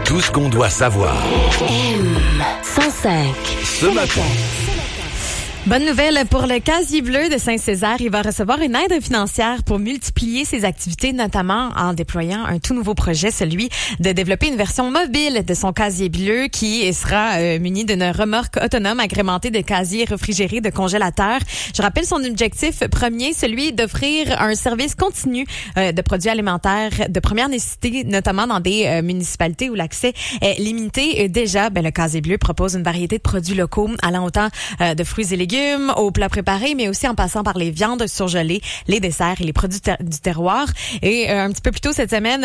Tout ce qu'on doit savoir. M105. Ce matin. Bonne nouvelle pour le Casier bleu de Saint-Césaire. Il va recevoir une aide financière pour multiplier ses activités, notamment en déployant un tout nouveau projet, celui de développer une version mobile de son Casier bleu qui sera muni d'une remorque autonome agrémentée de casiers réfrigérés de congélateurs. Je rappelle son objectif premier, celui d'offrir un service continu de produits alimentaires de première nécessité, notamment dans des municipalités où l'accès est limité. Déjà, le Casier bleu propose une variété de produits locaux allant autant de fruits et légumes aux plats préparés, mais aussi en passant par les viandes surgelées, les desserts et les produits du terroir. Et un petit peu plus tôt cette semaine,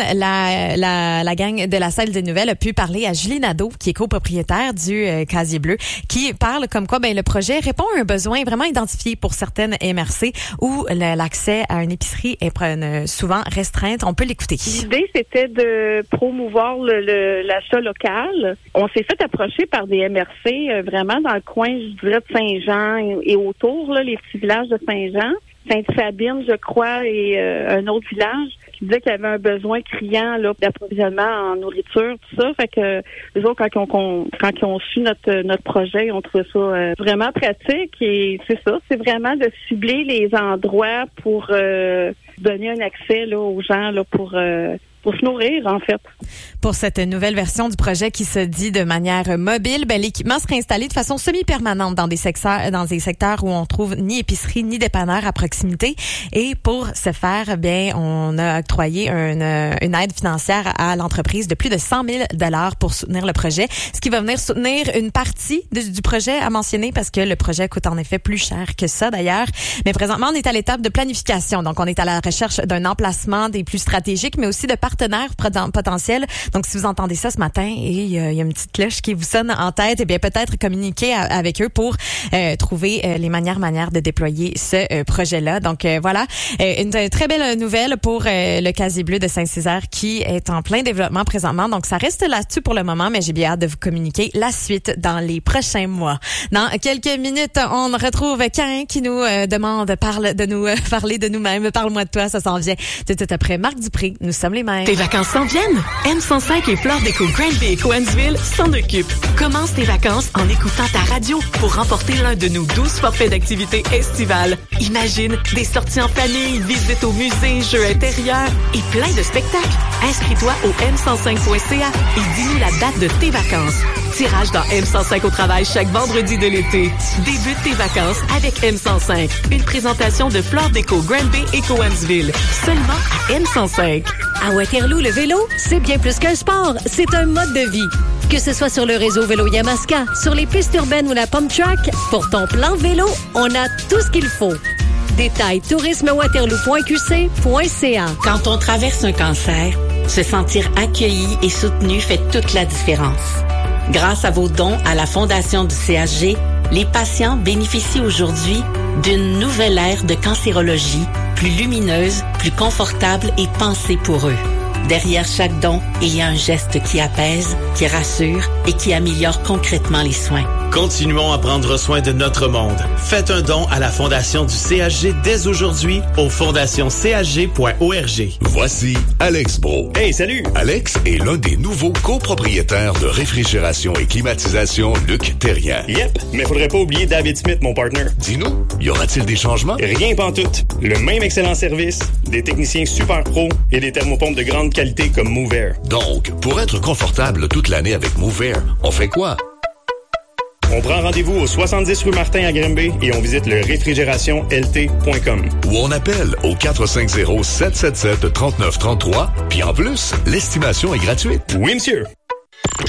la gang de la salle des nouvelles a pu parler à Julie Nadeau, qui est copropriétaire du Casier bleu, qui parle comme quoi le projet répond à un besoin vraiment identifié pour certaines MRC où l'accès à une épicerie est souvent restreinte. On peut l'écouter. L'idée, c'était de promouvoir l'achat local. On s'est fait approcher par des MRC vraiment dans le coin, je dirais, de Saint-Jean et autour, là, les petits villages de Saint-Jean, Sainte-Sabine, je crois, et un autre village qui disait qu'il y avait un besoin criant là, d'approvisionnement en nourriture, tout ça. Fait que les autres, quand ils ont su notre projet, ils ont trouvé ça vraiment pratique. Et c'est ça, c'est vraiment de cibler les endroits pour donner un accès là, aux gens là, pour se nourrir, en fait. Pour cette nouvelle version du projet qui se dit de manière mobile, l'équipement sera installé de façon semi-permanente dans des secteurs où on trouve ni épicerie ni dépanneur à proximité. Et pour ce faire, on a octroyé une aide financière à l'entreprise de plus de 100 000 $ pour soutenir le projet, ce qui va venir soutenir une partie du projet à mentionner parce que le projet coûte en effet plus cher que ça d'ailleurs. Mais présentement, on est à l'étape de planification. Donc, on est à la recherche d'un emplacement des plus stratégiques, mais aussi de partenaires potentiels. Donc, si vous entendez ça ce matin et il y a une petite cloche qui vous sonne en tête, peut-être communiquer avec eux pour trouver les manières de déployer ce projet-là. Donc, voilà, une très belle nouvelle pour le Casier bleu de Saint-Césaire qui est en plein développement présentement. Donc, ça reste là-dessus pour le moment, mais j'ai bien hâte de vous communiquer la suite dans les prochains mois. Dans quelques minutes, on retrouve Cain qui nous demande de nous parler de nous-mêmes. Parle-moi de toi, ça s'en vient. Tout après Marc Dupré, nous sommes les mêmes. Tes vacances s'en viennent? M105 et Flore Déco Granby et Cowansville s'en occupent. Commence tes vacances en écoutant ta radio pour remporter l'un de nos 12 forfaits d'activités estivales. Imagine des sorties en famille, visites au musée, jeux intérieurs et plein de spectacles. Inscris-toi au m105.ca et dis-nous la date de tes vacances. Tirage dans M105 au travail chaque vendredi de l'été. Débute tes vacances avec M105. Une présentation de Flore Déco Granby et Cowansville. Seulement à M105. À Waterloo, le vélo, c'est bien plus qu'un sport, c'est un mode de vie. Que ce soit sur le réseau Vélo Yamaska, sur les pistes urbaines ou la pump track, pour ton plan vélo, on a tout ce qu'il faut. Détails tourismewaterloo.qc.ca. Quand on traverse un cancer, se sentir accueilli et soutenu fait toute la différence. Grâce à vos dons à la Fondation du CHG, les patients bénéficient aujourd'hui d'une nouvelle ère de cancérologie, plus lumineuse, plus confortable et pensée pour eux. Derrière chaque don, il y a un geste qui apaise, qui rassure et qui améliore concrètement les soins. Continuons à prendre soin de notre monde. Faites un don à la Fondation du CHG dès aujourd'hui au fondationchg.org. Voici Alex Bro. Hey, salut! Alex est l'un des nouveaux copropriétaires de réfrigération et climatisation Luc Terrien. Yep, mais faudrait pas oublier David Smith, mon partner. Dis-nous, y aura-t-il des changements? Rien pantoute. Le même excellent service, des techniciens super pros et des thermopompes de grande qualité comme MoveAir. Donc, pour être confortable toute l'année avec MoveAir, on fait quoi? On prend rendez-vous au 70 rue Martin à Granby et on visite le réfrigérationslt.com. Ou on appelle au 450-777-3933. Puis en plus, l'estimation est gratuite. Oui, monsieur.